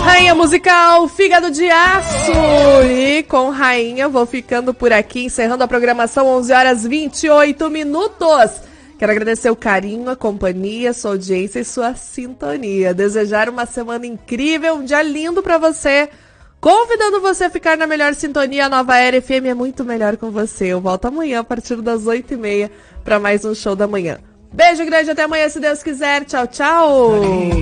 Rainha musical, Fígado de Aço. E com Rainha vou ficando por aqui, encerrando a programação 11h28. Quero agradecer o carinho, a companhia, sua audiência e sua sintonia. Desejar uma semana incrível, um dia lindo pra você. Convidando você a ficar na melhor sintonia. A Nova Era FM é muito melhor com você. Eu volto amanhã a partir das 8h30 para mais um Show da Manhã. Beijo grande, até amanhã se Deus quiser. Tchau, tchau.